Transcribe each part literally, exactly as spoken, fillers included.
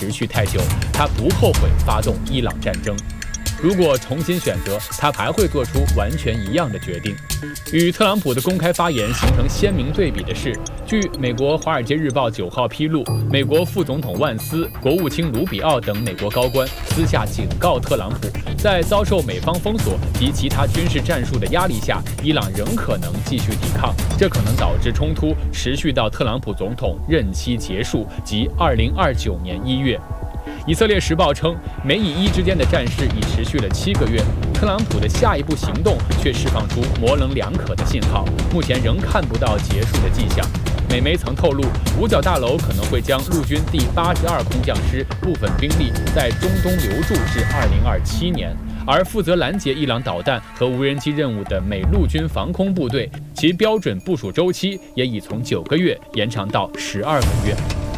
持续太久，他不后悔发动伊朗战争。如果重新选择，他还会做出完全一样的决定。与特朗普的公开发言形成鲜明对比的是，据美国《华尔街日报》九号披露，美国副总统万斯、国务卿卢比奥等美国高官私下警告特朗普，在遭受美方封锁及其他军事战术的压力下，伊朗仍可能继续抵抗，这可能导致冲突持续到特朗普总统任期结束，即二零二九年一月。以色列时报称，美以伊之间的战事已持续了七个月，特朗普的下一步行动却释放出模棱两可的信号，目前仍看不到结束的迹象。美媒曾透露，五角大楼可能会将陆军第八十二空降师部分兵力在中东留驻至二零二七年，而负责拦截伊朗导弹和无人机任务的美陆军防空部队，其标准部署周期也已从九个月延长到十二个月。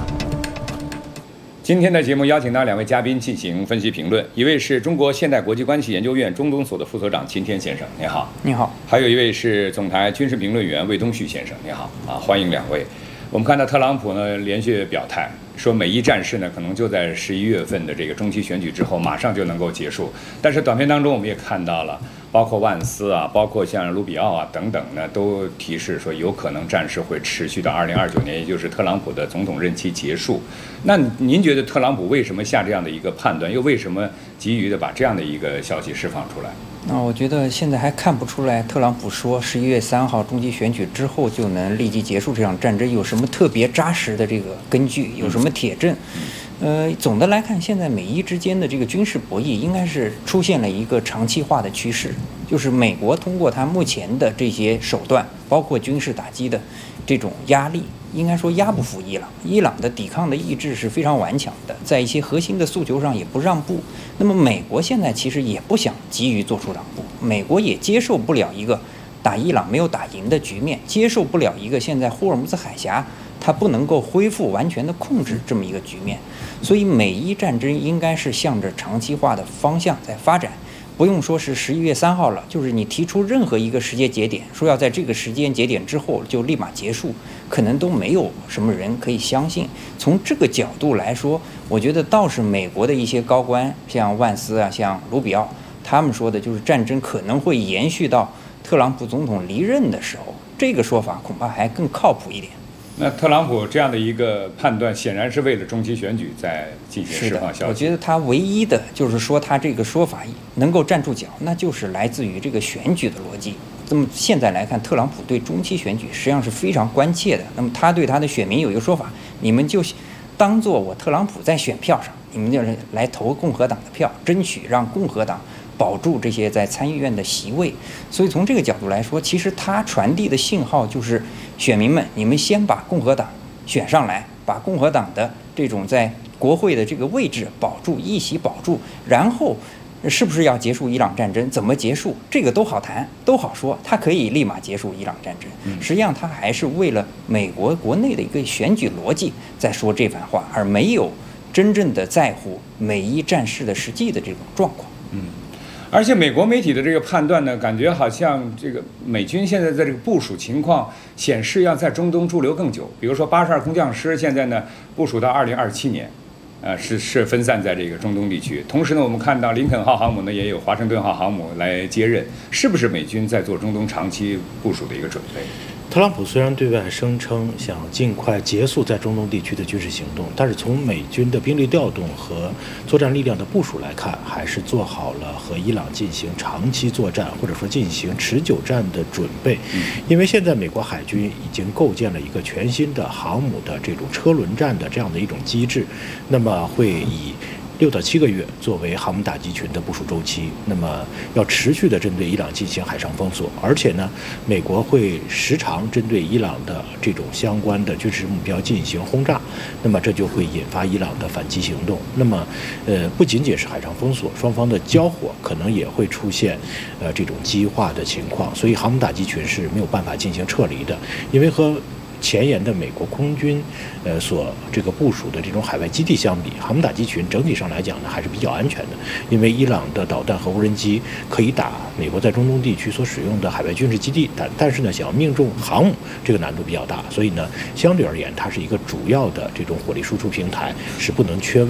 今天的节目邀请到两位嘉宾进行分析评论，一位是中国现代国际关系研究院中东所的副所长秦天先生，你好。 你好。 还有一位是总台军事评论员魏东旭先生，你好啊，欢迎两位。我们看到特朗普呢连续表态，说美伊战事呢可能就在十一月份的这个中期选举之后马上就能够结束，但是短片当中我们也看到了，包括万斯啊，包括像卢比奥啊等等呢，都提示说有可能战事会持续到二零二九年，也就是特朗普的总统任期结束。那您觉得特朗普为什么下这样的一个判断，又为什么急于的把这样的一个消息释放出来？ 那我觉得现在还看不出来，特朗普说十一月三号中期选举之后就能立即结束这场战争有什么特别扎实的这个根据，有什么铁证？呃，总的来看，现在美伊之间的这个军事博弈应该是出现了一个长期化的趋势，就是美国通过它目前的这些手段，包括军事打击的这种压力，应该说压不服伊朗。伊朗的抵抗的意志是非常顽强的，在一些核心的诉求上也不让步。那么美国现在其实也不想急于做出让步，美国也接受不了一个打伊朗没有打赢的局面，接受不了一个现在霍尔木兹海峡它不能够恢复完全的控制这么一个局面。所以美伊战争应该是向着长期化的方向在发展。不用说是十一月三号了，就是你提出任何一个时间节点，说要在这个时间节点之后就立马结束，可能都没有什么人可以相信。从这个角度来说，我觉得倒是美国的一些高官，像万斯啊，像卢比奥，他们说的就是战争可能会延续到特朗普总统离任的时候，这个说法恐怕还更靠谱一点。 那特朗普这样的一个判断，显然是为了中期选举在进行释放消息。 我觉得他唯一的就是说他这个说法能够站住脚，那就是来自于这个选举的逻辑。那么现在来看，特朗普对中期选举实际上是非常关切的。那么他对他的选民有一个说法，你们就当做我特朗普在选票上，你们就是来投共和党的票，争取让共和党保住这些在参议院的席位。所以从这个角度来说，其实他传递的信号就是选民们，你们先把共和党选上来，把共和党的这种在国会的这个位置保住，议席保住，然后是不是要结束伊朗战争，怎么结束，这个都好谈，都好说，他可以立马结束伊朗战争。实际上他还是为了美国国内的一个选举逻辑在说这番话，而没有真正的在乎美伊战事的实际的这种状况。 嗯。而且美国媒体的这个判断呢，感觉好像这个美军现在在这个部署情况显示要在中东驻留更久。比如说八十二空降师现在呢部署到二零二七年，呃是是分散在这个中东地区。同时呢，我们看到林肯号航母呢也有华盛顿号航母来接任，是不是美军在做中东长期部署的一个准备？ 特朗普虽然对外声称想尽快结束在中东地区的军事行动，但是从美军的兵力调动和作战力量的部署来看，还是做好了和伊朗进行长期作战或者说进行持久战的准备。因为现在美国海军已经构建了一个全新的航母的这种车轮战的这样的一种机制，那么会以六到七个月作为航母打击群的部署周期，那么要持续的针对伊朗进行海上封锁，而且呢，美国会时常针对伊朗的这种相关的军事目标进行轰炸，那么这就会引发伊朗的反击行动。那么，呃，不仅仅是海上封锁，双方的交火可能也会出现呃这种激化的情况，所以航母打击群是没有办法进行撤离的，因为和前沿的美国空军，呃，所这个部署的这种海外基地相比，航母打击群整体上来讲呢，还是比较安全的。因为伊朗的导弹和无人机可以打美国在中东地区所使用的海外军事基地，但但是呢，想要命中航母，这个难度比较大。所以呢，相对而言，它是一个主要的这种火力输出平台，是不能缺位。